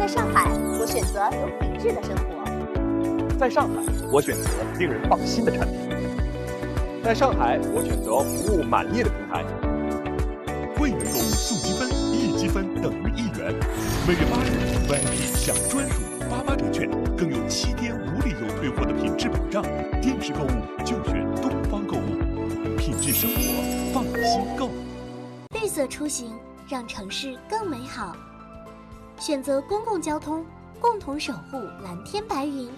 上海，我选择有品质的生活。 在上海，我选择令人放心的产品。在上海，我选择服务满意的平台。 会员购物送积分，1积分等于1元。每月8日 VIP 享专属88折券，更有7天无理由退货的品质保障。电视购物就选东方购物，品质生活，放心购。 绿色出行，让城市更美好。选择公共交通，共同守护蓝天白云。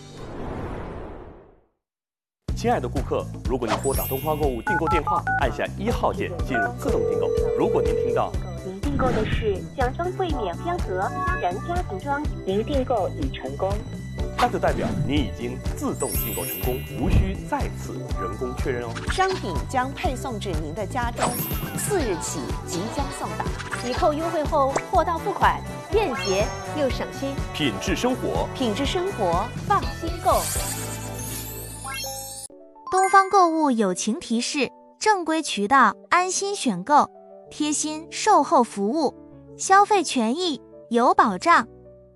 亲爱的顾客，如果您拨打东方购物订购电话，按下1号键进入自动订购。如果您听到您订购的是江装柜面香泽家人家庭装，您订购已成功， 那就代表您已经自动订购成功，无需再次人工确认哦。 商品将配送至您的家中，4日起即将送达。 抵扣优惠后，货到付款，便捷又省心。 品质生活， 品质生活，放心购。 东方购物友情提示：正规渠道安心选购，贴心售后服务，消费权益有保障。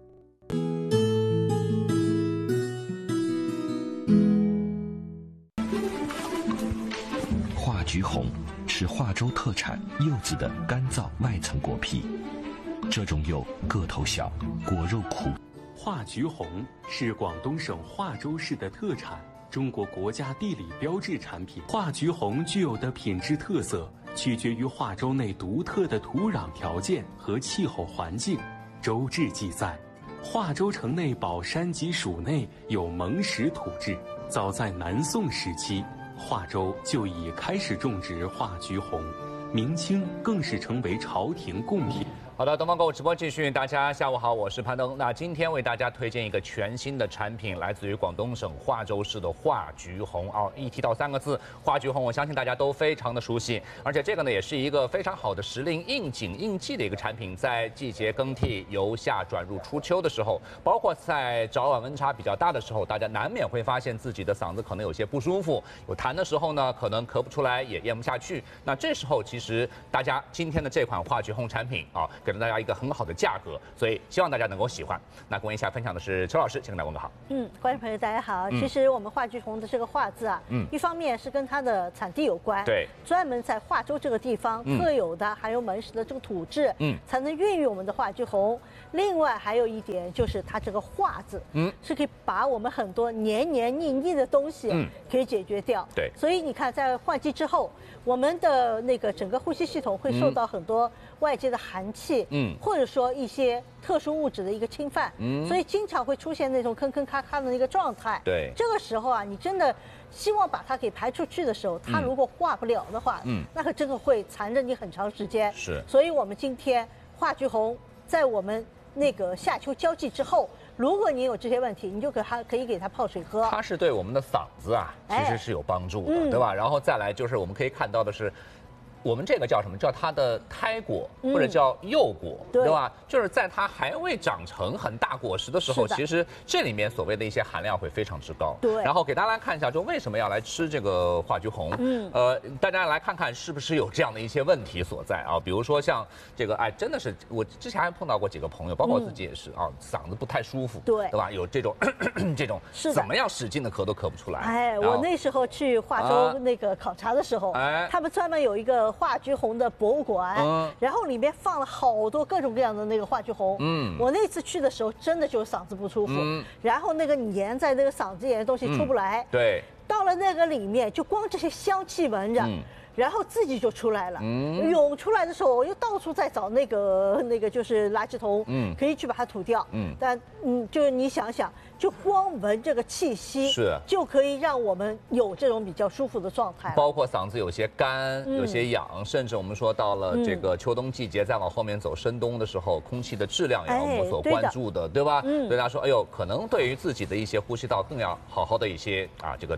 化橘红是化州特产柚子的干燥外层果皮，这种柚个头小，果肉苦。 化橘红是广东省化州市的特产，中国国家地理标志产品。化橘红具有的品质特色取决于化州内独特的土壤条件和气候环境。州志记载，化州城内宝山及属内有蒙石土质，早在南宋时期，化州就已开始种植化橘红，明清更是成为朝廷贡品。 好的，东方购物直播继续，大家下午好，我是潘登。那今天为大家推荐一个全新的产品，来自于广东省化州市的化橘红。一提到3个字化橘红，我相信大家都非常的熟悉，而且这个呢也是一个非常好的时令应景应季的一个产品，在季节更替由夏转入初秋的时候，包括在早晚温差比较大的时候，大家难免会发现自己的嗓子可能有些不舒服，有痰的时候呢，可能咳不出来，也咽不下去。那这时候其实大家今天的这款化橘红产品给了大家一个很好的价格，所以希望大家能够喜欢。那跟我一起来分享的是邱老师，请跟大家问个好。 观众朋友大家好。其实我们化橘红的这个化字啊，一方面是跟它的产地有关， 对， 专门在化州这个地方特有的含有蒙石的这个土质，才能孕育我们的化橘红。另外还有一点就是它这个化字，是可以把我们很多黏黏腻腻的东西，可以解决掉。 对， 所以你看在换季之后，我们的那个整个呼吸系统会受到很多外界的寒气，或者说一些特殊物质的一个侵犯，所以经常会出现那种吭吭咔咔的那个状态。 对， 这个时候啊，你真的希望把它给排出去的时候，它如果化不了的话，那可真的会缠着你很长时间。 是， 所以我们今天化橘红在我们那个夏秋交际之后，如果你有这些问题，你就可以给它泡水喝。 它是对我们的嗓子啊，其实是有帮助的，对吧？然后再来就是我们可以看到的是，我们这个叫什么？叫它的胎果，或者叫幼果，对吧？就是在它还未长成很大果实的时候，其实这里面所谓的一些含量会非常之高。 对。 然后给大家来看一下，就为什么要来吃这个化橘红？大家来看看是不是有这样的一些问题所在啊？比如说像这个，真的是我之前还碰到过几个朋友，包括我自己也是嗓子不太舒服，对吧？有这种这种怎么样使劲的咳都咳不出来。 我那时候去化州那个考察的时候，他们专门有一个化橘红的博物馆，然后里面放了好多各种各样的那个化橘红。我那次去的时候，真的就是嗓子不舒服，然后那个粘在那个嗓子眼的东西出不来。 对， 到了那个里面，就光这些香气闻着。然后自己就出来了，涌出来的时候，我又到处在找那个就是垃圾桶，可以去把它吐掉，但就是你想想，就光闻这个气息，就可以让我们有这种比较舒服的状态。 包括嗓子有些干，有些痒，甚至我们说到了这个秋冬季节，再往后面走深冬的时候，空气的质量也要我们所关注的，对吧？所以大家说，哎呦，可能对于自己的一些呼吸道更要好好的一些这个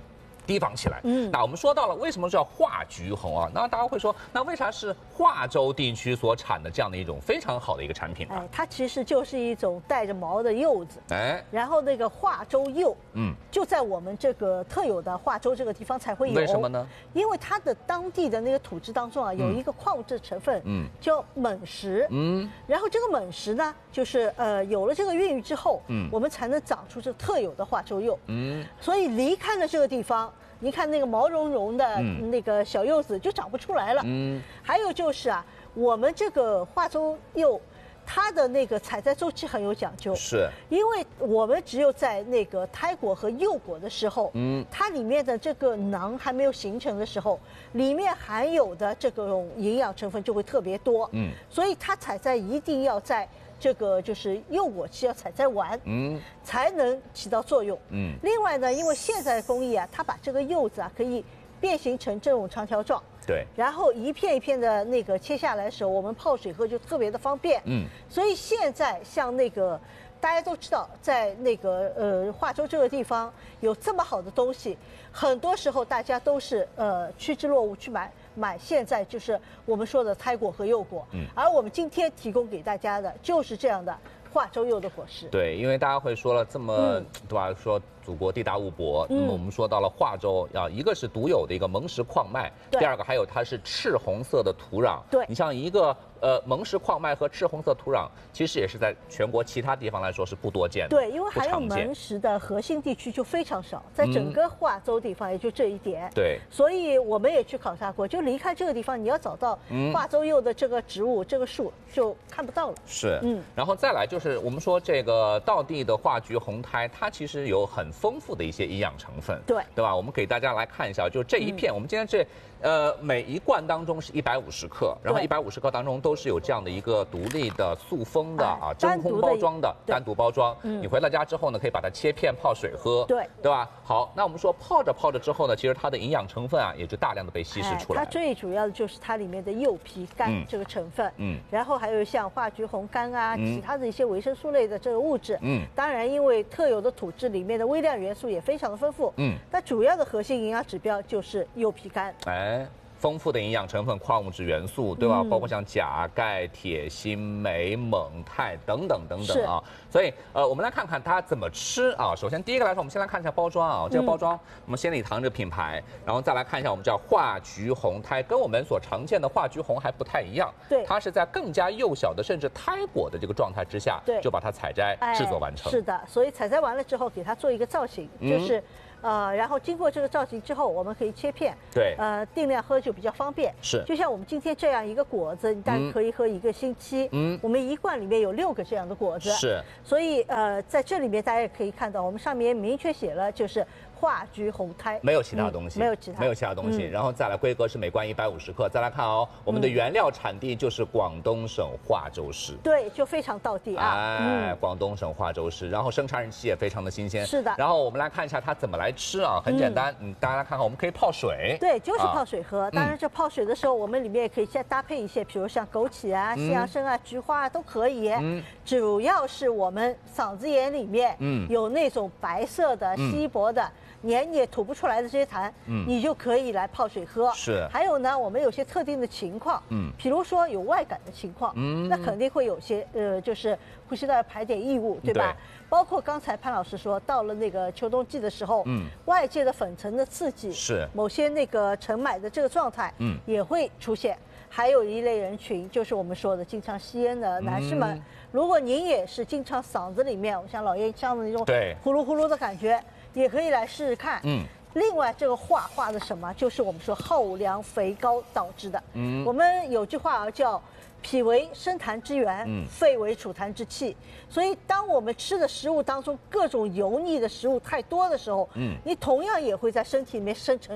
提防起来。那我们说到了为什么叫化橘红啊？那大家会说，那为啥是化州地区所产的这样的一种非常好的一个产品呢？ 它其实就是一种带着毛的柚子，然后那个化州柚，就在我们这个特有的化州这个地方才会有。 为什么呢？ 因为它的当地的那个土质当中啊，有一个矿物质成分，叫锰石，然后这个锰石呢，就是有了这个孕育之后，我们才能长出这特有的化州柚，所以离开了这个地方。你看那个毛茸茸的那个小柚子就长不出来了。还有就是啊，我们这个化州柚，它的那个采摘周期很有讲究， 是因为我们只有在那个胎果和幼果的时候，它里面的这个囊还没有形成的时候，里面含有的这种营养成分就会特别多，所以它采摘一定要在这个就是幼果期要采摘完，才能起到作用。另外呢，因为现在的工艺啊，它把这个柚子啊可以变形成这种长条状， 对， 然后一片一片的那个切下来的时候，我们泡水喝就特别的方便。所以现在像那个大家都知道，在那个化州这个地方有这么好的东西，很多时候大家都是趋之若鹜去买现在就是我们说的胎果和幼果，而我们今天提供给大家的就是这样的化州柚的果实。 对，因为大家会说了这么，对吧？说祖国地大物博，那么我们说到了化州啊，一个是独有的一个田石矿脉，第二个还有它是赤红色的土壤。 对， 你像一个田石矿脉和赤红色土壤，其实也是在全国其他地方来说是不多见的。 对，因为还有田石的核心地区就非常少，在整个化州地方也就这一点。 对， 所以我们也去考察过，就离开这个地方，你要找到化州柚的这个植物、这个树就看不到了。 是，然后再来就是我们说这个道地的化橘红胎，它其实有很丰富的一些营养成分，对吧？我们给大家来看一下，就这一片，我们今天每一罐当中是150克，然后150克当中都是有这样的一个独立的塑封的真空包装的单独包装。你回到家之后呢，可以把它切片泡水喝，对吧？好，那我们说泡着之后呢，其实它的营养成分啊也就大量的被稀释出来。 它最主要的就是它里面的柚皮苷这个成分，然后还有像化橘红苷啊，其他的一些维生素类的这个物质，当然因为特有的土质里面的微量元素也非常的丰富，但主要的核心营养指标就是柚皮苷。 丰富的营养成分、矿物质元素，对吧？包括像钾、钙、铁、锌、镁、锰、钛等等啊。所以我们来看看它怎么吃啊。首先第一个来说，我们先来看一下包装啊。这个包装，我们仙礼堂这个品牌，然后再来看一下我们叫化橘红胎，跟我们所常见的化橘红还不太一样。 对， 它是在更加幼小的甚至胎果的这个状态之下，就把它采摘制作完成。 是的，所以采摘完了之后，给它做一个造型，就是。然后经过这个造型之后，我们可以切片， 对， 定量喝就比较方便。 是， 就像我们今天这样一个果子，你大概可以喝1个星期。我们一罐里面有6个这样的果子。 是， 所以在这里面大家也可以看到，我们上面明确写了就是化橘红胎， 没有其他东西， 没有其他东西。然后再来规格是每罐150克。再来看哦，我们的原料产地就是广东省化州市。 对，就非常道地啊。 广东省化州市，然后生产日期也非常的新鲜。 是的。 然后我们来看一下它怎么来吃啊，很简单，大家来看看，我们可以泡水。 对，就是泡水喝。当然，这泡水的时候，我们里面也可以再搭配一些，比如像枸杞啊、西洋参啊、菊花啊都可以。主要是我们嗓子眼里面有那种白色的稀薄的。黏也吐不出来的这些痰，你就可以来泡水喝。 是。 还有呢，我们有些特定的情况，比如说有外感的情况，那肯定会有些就是呼吸道排点异物，对吧？包括刚才潘老师说，到了那个秋冬季的时候，外界的粉尘的刺激， 是某些那个尘霾的这个状态，也会出现。还有一类人群，就是我们说的经常吸烟的男士们，如果您也是经常嗓子里面像老烟枪的那种呼噜呼噜的感觉。也可以来试试看。另外这个化的什么，就是我们说厚粮肥膏导致的。我们有句话叫脾为生痰之源，肺为储痰之器。所以当我们吃的食物当中各种油腻的食物太多的时候，你同样也会在身体里面生成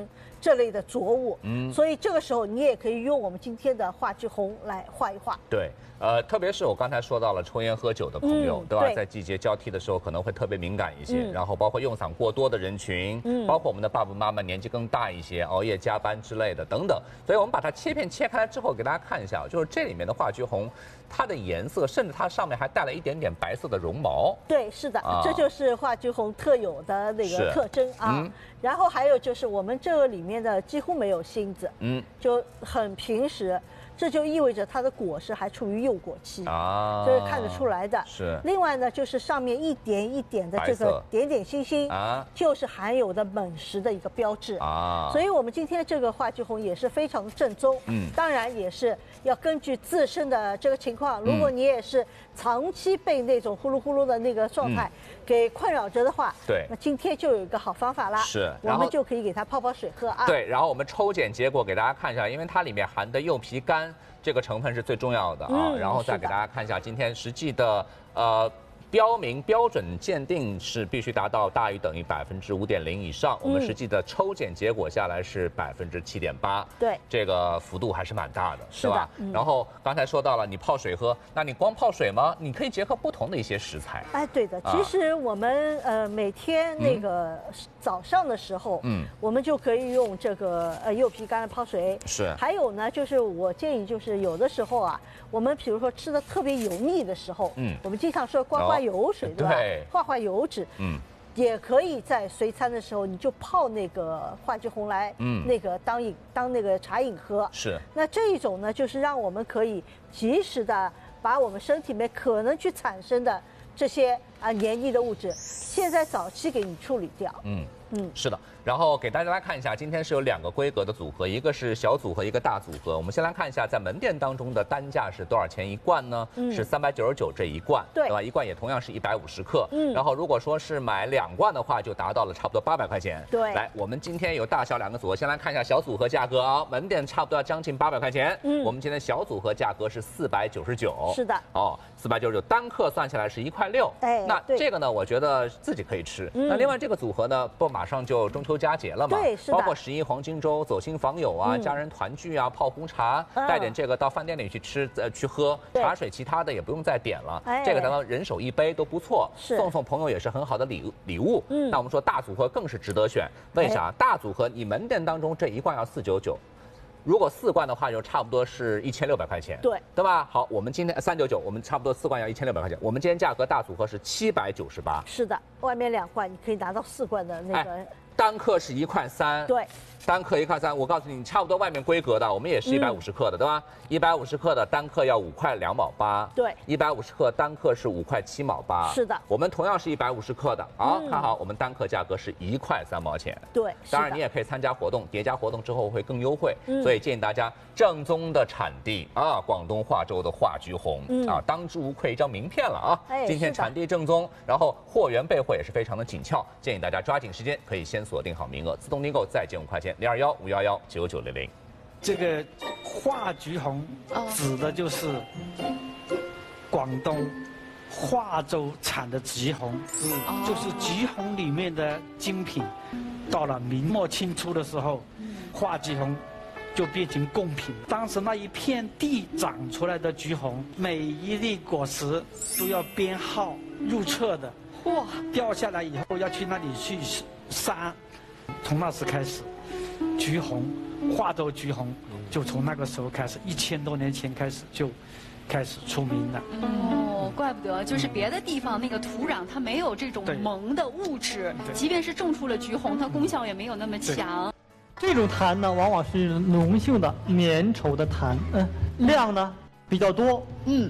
这类的浊物。所以这个时候你也可以用我们今天的化橘红来画一画。 对，特别是我刚才说到了抽烟喝酒的朋友，对吧？在季节交替的时候可能会特别敏感一些，然后包括用嗓过多的人群，包括我们的爸爸妈妈年纪更大一些，熬夜加班之类的等等。所以我们把它切片切开来之后，给大家看一下，就是这里面的化橘红，它的颜色甚至它上面还带了一点点白色的绒毛。 对，是的，这就是化橘红特有的那个特征啊。然后还有就是我们这个里面的几乎没有芯子，就很平实。这就意味着它的果实还处于幼果期啊，这是看得出来的。 是。 另外呢，就是上面一点一点的这个点点星星啊，就是含有的锰石的一个标志啊。所以我们今天这个化橘红也是非常的正宗。当然也是要根据自身的这个情况，如果你也是长期被那种呼噜呼噜的那个状态给困扰着的话， 对， 那今天就有一个好方法啦。 是。 我们就可以给它泡泡水喝啊。 对，然后我们抽检结果给大家看一下，因为它里面含的柚皮苷。这个成分是最重要的啊，然后再给大家看一下今天实际的标明标准鉴定是必须达到大于等于5.0%以上，我们实际的抽检结果下来是7.8%， 对， 这个幅度还是蛮大的，是吧？然后刚才说到了你泡水喝，那你光泡水吗？你可以结合不同的一些食材。 哎，对的，其实我们每天那个早上的时候，我们就可以用这个柚皮苷泡水。 是。 还有呢，就是我建议就是有的时候啊，我们比如说吃的特别油腻的时候，我们经常说刮油水，对吧？化油脂，也可以在随餐的时候你就泡那个化橘红来，那个当那个茶饮喝。 是。 那这一种呢，就是让我们可以及时的把我们身体里面可能去产生的这些黏腻的物质，现在早期给你处理掉。 是的。然后给大家来看一下，今天是有2个规格的组合，一个是小组合，一个大组合。我们先来看一下，在门店当中的单价是多少钱一罐呢？是399这一罐，对吧？一罐也同样是150克。然后如果说是买2罐的话，就达到了差不多800块钱。 对。 来，我们今天有大小2个组合，先来看一下小组合价格啊，门店差不多要将近800块钱。我们今天小组合价格是499。 是的。 哦，499，单克算下来是1.6块。哎，那这个呢，我觉得自己可以吃。那另外这个组合呢，不马上就中秋佳节了嘛？ 对，是的。 包括11黄金周、走亲访友啊、家人团聚啊、泡红茶，带点这个到饭店里去吃、去喝茶水，其他的也不用再点了。这个咱们人手1杯都不错，送朋友也是很好的礼物。那我们说大组合更是值得选，为啥？大组合你门店当中这一罐要499。如果4罐的话，就差不多是1600块钱，对吧？好，我们今天399，我们差不多4罐要1600块钱。我们今天价格大组合是798。是的，外面2罐你可以拿到4罐的那个。 单克是1.3块。 对。 单克1.3块，我告诉你，差不多外面规格的，我们也是150克的，对吧？150克的单克要5块2毛8。 对。 150克单克是5块7毛8。 是的。 我们同样是150克的啊，看好我们单克价格是1块3毛钱。 对。 当然你也可以参加活动，叠加活动之后会更优惠。所以建议大家正宗的产地啊，广东化州的化橘红啊，当之无愧一张名片了啊。今天产地正宗，然后货源备货也是非常的紧俏，建议大家抓紧时间，可以先锁定好名额，自动订购再减5块钱，021-511-9900。 这个化橘红指的就是广东化州产的橘红，就是橘红里面的精品。到了明末清初的时候，化橘红就变成贡品。当时那一片地长出来的橘红，每一粒果实都要编号入册的。哇！掉下来以后要去那里去杀。从那时开始，橘红，化州橘红就从那个时候开始，1000多年前开始就开始出名了。 哦，怪不得，就是别的地方那个土壤它没有这种锰的物质，即便是种出了橘红，它功效也没有那么强。 这种痰呢，往往是浓性的粘稠的痰，量呢比较多，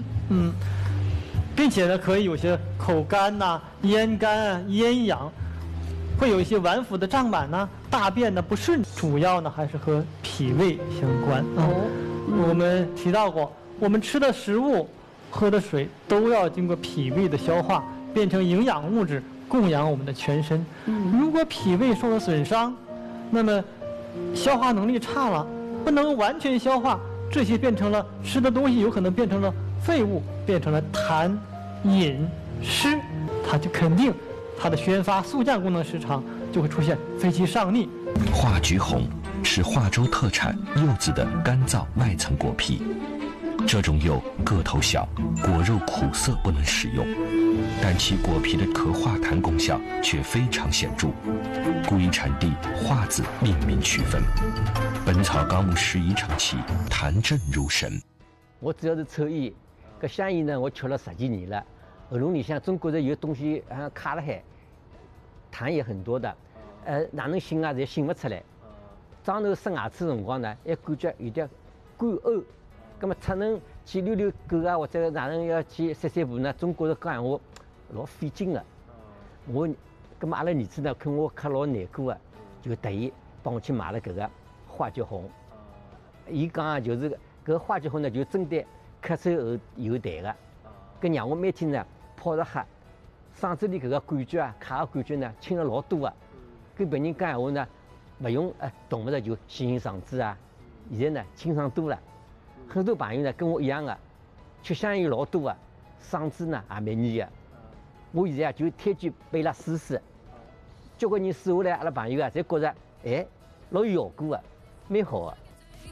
并且呢可以有些口干呐、咽干啊、咽痒。会有一些脘腹的胀满呢，大便呢不顺，主要呢还是和脾胃相关。我们提到过，我们吃的食物、喝的水都要经过脾胃的消化，变成营养物质，供养我们的全身。如果脾胃受了损伤，那么消化能力差了，不能完全消化，这些变成了吃的东西有可能变成了废物，变成了痰、饮、湿，它就肯定。它的宣发速降功能失常，就会出现肺气上逆。 化橘红是化州特产柚子的干燥外层果皮。这种柚个头小，果肉苦涩，不能食用，但其果皮的可化痰功效却非常显著，故以产地化字命名区分。《本草纲目》11称其痰正如神。 我主要是抽烟，搿香烟呢，我吃了10几年了。喉咙里向总觉得有东西好像卡了海，痰也很多的，哪能擤啊，侪擤不出来。张头塞牙齿辰光呢，还感觉有点干呕。那么出门去遛遛狗啊，或者哪能要去散散步呢，总觉得讲闲话老费劲的。我，那么阿拉儿子呢，看我咳老难过啊，就特意帮我去买了搿个花菊红。伊讲就是搿花菊红呢，就针对咳嗽后有痰的，搿让我每天呢泡着喝，嗓子里搿个感觉啊，卡个感觉呢轻了老多啊。跟别人讲闲话呢，勿用动勿着就擤嗓子啊，现在呢清爽多了。很多朋友呢跟我一样的，吃香烟老多啊，嗓子呢也蛮严的。我现在就推荐拨伊拉试试，交关人试下来，阿拉朋友啊，侪觉着老有效果的，蛮好的。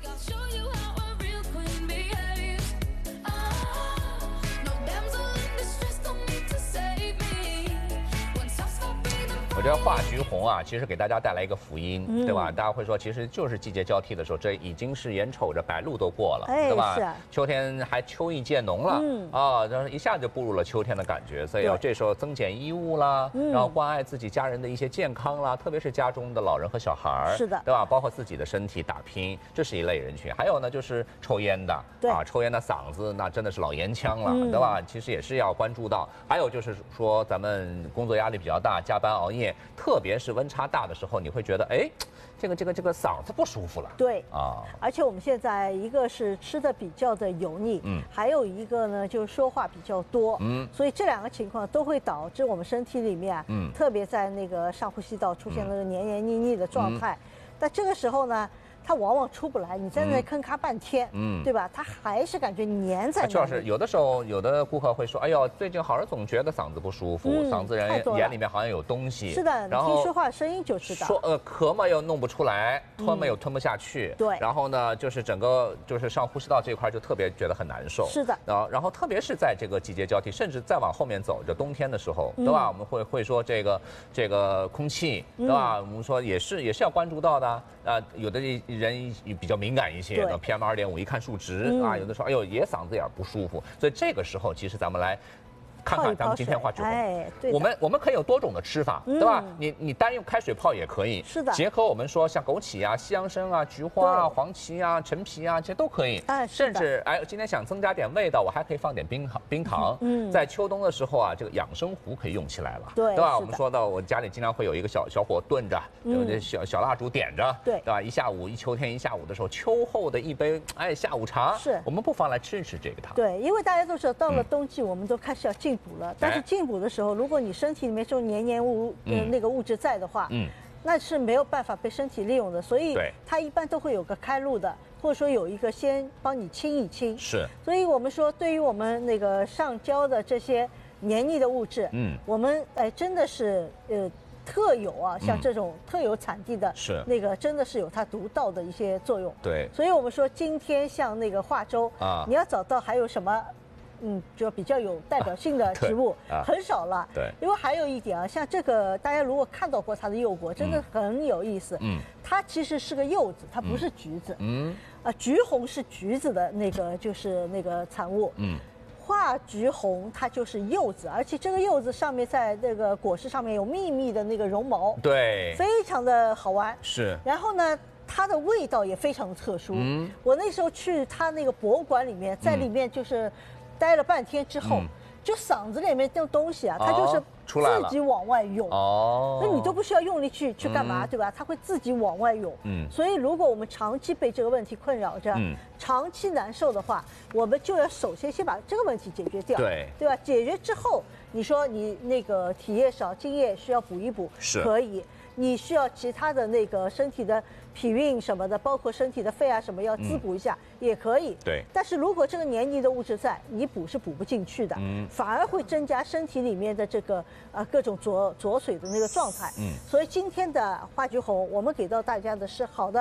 我觉得化菊红啊，其实给大家带来一个福音，对吧？大家会说，其实就是季节交替的时候，这已经是眼瞅着白露都过了，对吧？ 是秋天还秋意渐浓了，然后一下就步入了秋天的感觉，所以要这时候增减衣物啦，然后关爱自己家人的一些健康啦，特别是家中的老人和小孩儿， 是的， 对吧？包括自己的身体打拼，这是一类人群。还有呢，就是抽烟的，抽烟的嗓子那真的是老烟枪了，对吧？其实也是要关注到。还有就是说，咱们工作压力比较大，加班熬夜。特别是温差大的时候，你会觉得这个嗓子不舒服了。 对啊，而且我们现在一个是吃的比较的油腻，还有一个呢就是说话比较多，所以这两个情况都会导致我们身体里面，特别在那个上呼吸道出现那个黏黏腻腻的状态。但这个时候呢，它往往出不来，你在那吭咔半天，对吧？它还是感觉粘在那里。 就是有的时候，有的顾客会说：“哎呦，最近好像总觉得嗓子不舒服，嗓子眼里面好像有东西。” 是的，你听说话声音就知道。 说咳嘛又弄不出来，吞嘛又吞不下去。 对。 然后呢，就是整个就是上呼吸道这块就特别觉得很难受。 是的。 然后特别是在这个季节交替，甚至再往后面走，就冬天的时候，对吧？我们会说这个空气，对吧？我们说也是要关注到的。有的人比较敏感一些，PM2.5一看数值啊，有的时候也嗓子眼不舒服，所以这个时候其实咱们来看看咱们今天化菊红，我们可以有多种的吃法，对吧？你单用开水泡也可以， 是的。 结合我们说像枸杞啊、西洋参啊、菊花啊、黄芪啊、陈皮啊，这些都可以。甚至今天想增加点味道，我还可以放点冰糖。在秋冬的时候啊，这个养生壶可以用起来了，对吧？我们说到我家里经常会有一个小火炖着，有这小蜡烛点着，对吧？一秋天一下午的时候，秋后的一杯下午茶，我们不妨来吃一吃这个汤。 对，因为大家都知道，到了冬季我们都开始要进补了，但是进补的时候，如果你身体里面这种黏那个物质在的话，那是没有办法被身体利用的，所以它一般都会有个开路的，或者说有一个先帮你清一清。 是。 所以我们说，对于我们那个上焦的这些黏腻的物质，我们真的是特有啊，像这种特有产地的， 是那个真的是有它独到的一些作用。 对。 所以我们说，今天像那个化州啊，你要找到还有什么？就比较有代表性的植物很少了。 对， 因为还有一点啊，像这个大家如果看到过它的柚果，真的很有意思。它其实是个柚子，它不是橘子。菊红是橘子的那个就是那个产物。化菊红它就是柚子，而且这个柚子上面在那个果实上面有密密的那个绒毛。 对， 非常的好玩。 是。 然后呢？它的味道也非常的特殊。我那时候去它那个博物馆里面，在里面就是待了半天之后，就嗓子里面这东西啊，它就是自己往外涌。那你都不需要用力去干嘛，对吧？它会自己往外涌。所以如果我们长期被这个问题困扰着，长期难受的话，我们就要首先把这个问题解决掉，对吧？解决之后，你说你那个体液少、津液需要补一补，可以。你需要其他的那个身体的脾运什么的，包括身体的肺啊什么要滋补一下，也可以。 对。 但是如果这个黏腻的物质在，你补是补不进去的，反而会增加身体里面的这个各种浊水的那个状态。所以今天的化菊红，我们给到大家的是好的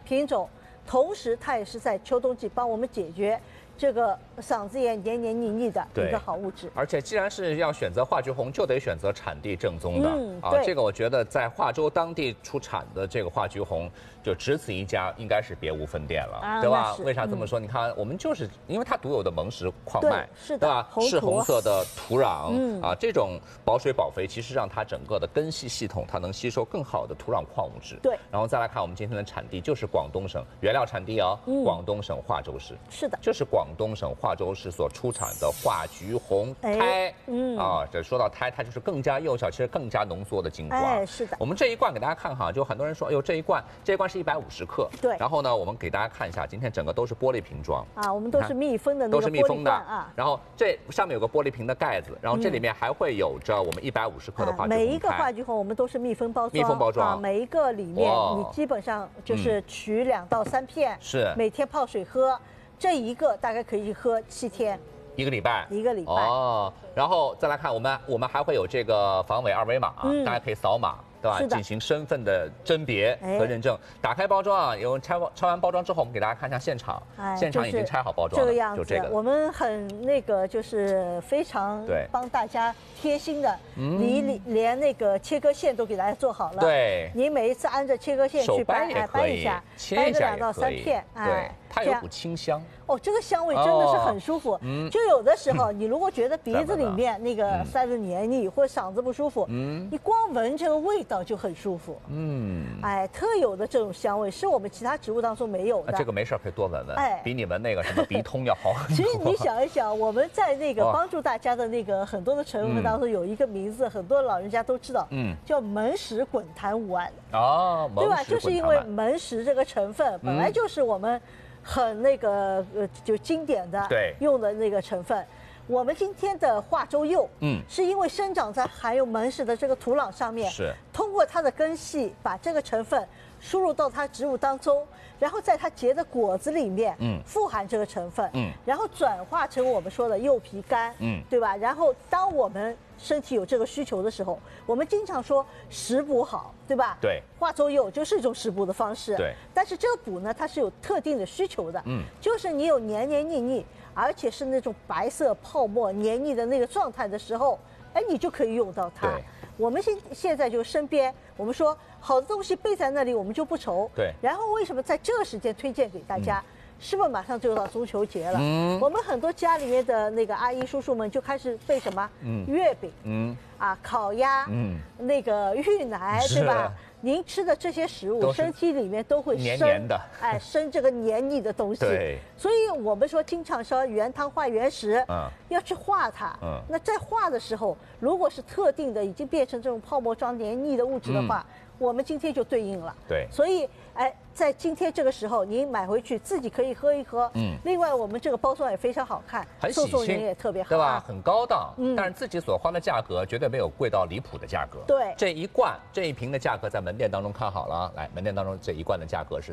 品种，同时它也是在秋冬季帮我们解决这个嗓子眼黏黏腻腻的一个好物质。 而且既然是要选择化橘红，就得选择产地正宗的这个我觉得在化州当地出产的这个化橘红，就只此一家，应该是别无分店了，对吧？为啥这么说？你看，我们就是因为它独有的蒙石矿脉， 是的， 对吧？赤红色的土壤，这种保水保肥，其实让它整个的根系系统它能吸收更好的土壤矿物质。 对。 然后再来看我们今天的产地，就是广东省原料产地广东省化州市。 是的， 这是广东省化州市所出产的化橘红胎。这说到胎，它就是更加幼小，其实更加浓缩的精华。 是的。 我们这一罐给大家看哈，就很多人说，哎呦，这一罐是150克。 对。 然后呢，我们给大家看一下，今天整个都是玻璃瓶装我们都是密封的那个玻璃罐，都是密封的然后这上面有个玻璃瓶的盖子，然后这里面还会有着我们150克的化橘红。 每一个化橘红我们都是密封包装，每一个里面你基本上就是取2到3片， 是每天泡水喝，这一个大概可以喝7天。 一个礼拜然后再来看我们还会有这个防伪2维码大家可以扫码，对吧？进行身份的甄别和认证。打开包装因为拆完包装之后，我们给大家看一下现场，现场已经拆好包装了， 这个样子。 就这个， 我们很就是非常帮大家贴心的，连那个切割线都给大家做好了。 对， 你每一次按着切割线去掰一下，掰个2到3片， 对，它有股清香。 这个香味真的是很舒服。就有的时候，你如果觉得鼻子里面那个塞子黏腻或者嗓子不舒服，你光闻这个味道就很舒服。特有的这种香味是我们其他植物当中没有的。 这个没事可以多闻闻，比你们那个什么鼻通要好很多。 其实你想一想，我们在那个帮助大家的那个很多的成分当中有一个名字，很多老人家都知道，叫门石滚檀五胺。对吧？就是因为门石这个成分本来就是我们很那个就经典的用的那个成分。我们今天的化州柚，是因为生长在含有门石的这个土壤上面， 是通过它的根系把这个成分输入到它植物当中，然后在它结的果子里面，富含这个成分，然后转化成我们说的柚皮苷，对吧？然后当我们身体有这个需求的时候，我们经常说食补好，对吧？ 对， 化州柚就是一种食补的方式。 对， 但是这个补呢，它是有特定的需求的，就是你有黏黏腻腻，而且是那种白色泡沫黏腻的那个状态的时候，你就可以用到它。我们现在就身边，我们说好的东西备在那里，我们就不愁。 对。 然后为什么在这个时间推荐给大家？是不是马上就到中秋节了？我们很多家里面的那个阿姨叔叔们就开始备什么？月饼，烤鸭，那个芋奶，对吧？您吃的这些食物，身体里面都会生黏黏的， 生这个黏腻的东西。 对。 所以我们说经常说原汤化原食，要去化它。那在化的时候，如果是特定的已经变成这种泡沫状黏腻的物质的话，我们今天就对应了。 对。 所以在今天这个时候，您买回去自己可以喝一喝。另外，我们这个包装也非常好看， 很喜庆， 也特别好， 对吧？很高档，但是自己所花的价格绝对没有贵到离谱的价格。 对， 这一罐这一瓶的价格在门店当中看好了，来，门店当中这一罐的价格是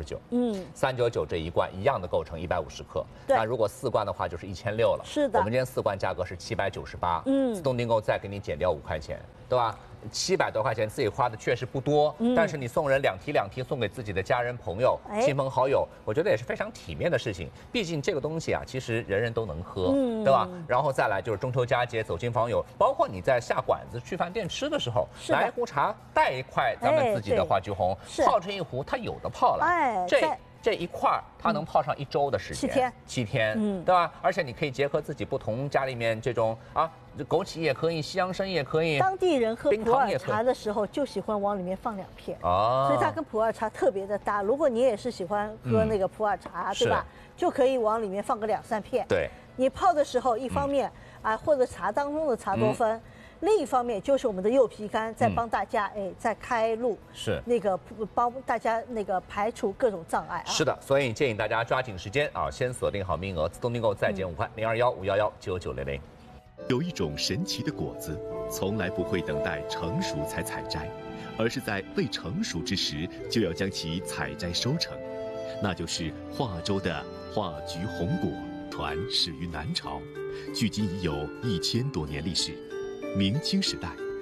399。399这一罐一样的构成150克。那如果4罐的话就是1600了。 是的。 我们今天4罐价格是798。自动订购再给你减掉5块钱，对吧？700多块钱自己花的确实不多，但是你送人2提送给自己的家人朋友、亲朋好友，我觉得也是非常体面的事情。毕竟这个东西其实人人都能喝，对吧？然后再来就是中秋佳节走亲访友，包括你在下馆子去饭店吃的时候，来一壶茶，带一块咱们自己的化橘红，泡成一壶，它有的泡了。这一块它能泡上1周的时间，7天，对吧？而且你可以结合自己不同家里面这种枸杞也可以，西洋参也可以。 当地人喝普洱茶的时候就喜欢往里面放2片，所以它跟普洱茶特别的搭。如果你也是喜欢喝那个普洱茶，对吧？就可以往里面放个2、3片。 对， 你泡的时候，一方面或者茶当中的茶多酚。另一方面就是我们的柚皮苷在帮大家在开路， 是那个帮大家那个排除各种障碍。 是的，所以建议大家抓紧时间先锁定好名额，自动订购再减5块，021-511-9900。 有一种神奇的果子，从来不会等待成熟才采摘，而是在未成熟之时就要将其采摘收成，那就是化州的化橘红果。传始于南朝，距今已有1000多年历史。明清时代，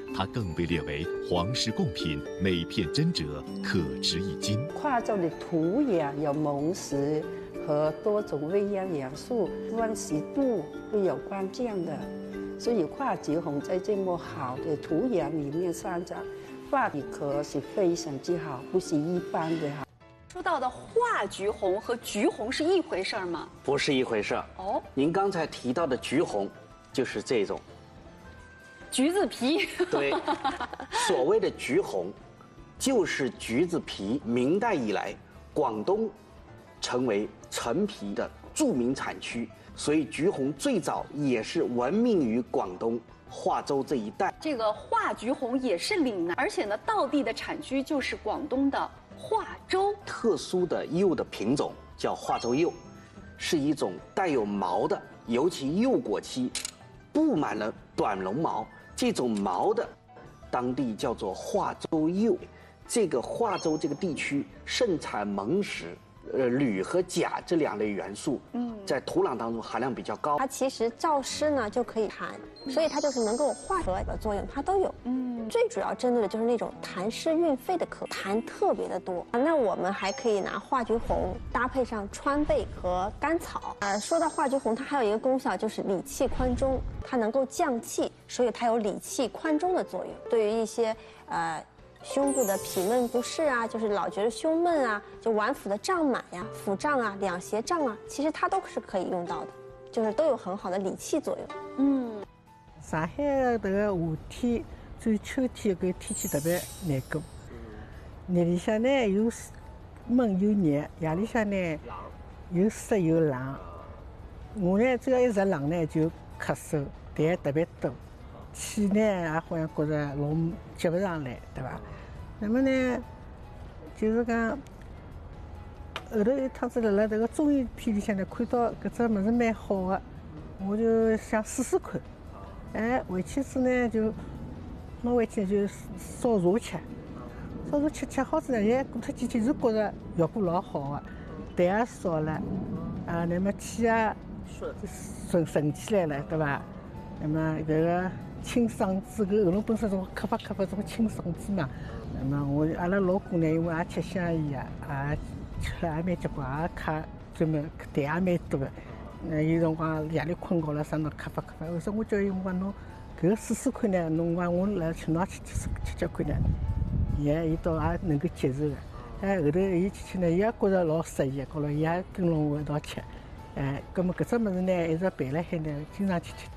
它更被列为皇室贡品，每片真折可值1斤。 化州的土壤有硼石和多种微量元素，温湿度都有关键的，所以化橘红在这么好的土壤里面生长，化的壳是非常之好，不是一般的好。 说到的化橘红和橘红是一回事吗？ 不是一回事。 哦， 您刚才提到的橘红，就是这种橘子皮。 对，所谓的橘红，就是橘子皮。明代以来，广东成为陈皮的著名产区，所以橘红最早也是闻名于广东化州这一带。 这个化橘红也是岭南，而且呢，道地的产区就是广东的化州。 特殊的柚的品种叫化州柚，是一种带有毛的，尤其柚果期布满了短绒毛，这种毛的当地叫做化州柚。这个化州这个地区盛产硼石、铝和钾这2类元素，在土壤当中含量比较高。 它其实照湿呢就可以弹，所以它就是能够化合的作用，它都有。最主要针对的就是那种痰湿运肺的壳，痰特别的多。那我们还可以拿化橘红搭配上川贝和甘草。说到化橘红，它还有一个功效就是理气宽中，它能够降气，所以它有理气宽中的作用。对于一些胸部的痞闷不适啊，就是老觉得胸闷啊，就脘腹的胀满呀、腹胀啊、两胁胀啊，其实它都是可以用到的，就是都有很好的理气作用。 上海的这个夏天，最秋天搿天气特别难过，日里向呢又闷又热，夜里向呢又湿又冷。我呢只要一着冷呢就咳嗽，痰特别多，气呢也好像觉着老接不上来，对吧？那么呢，就是讲后头一趟子辣辣这个中医片里向呢看到搿只物事蛮好的，我就想试试看。回去之呢就拿回去就烧茶吃，烧茶吃好之呢，过脱几天是觉着效果老好的，痰也少了，那么气也顺起来了，对吧？那么这个清嗓子，搿喉咙本身种咳发种清嗓子嘛。那么阿拉老公呢，因为也吃香烟啊，也吃了也蛮结棍，也咳专门痰也蛮多的。有辰光夜里困觉了，啥侬咳发。后头我叫伊，我讲侬搿个试试看呢，侬讲我来请侬吃看呢，伊倒也能够接受的。后头伊去呢，伊也觉着老适意，搞了伊也跟了我一道吃。葛末搿只物事呢，一直备辣海呢，经常去吃。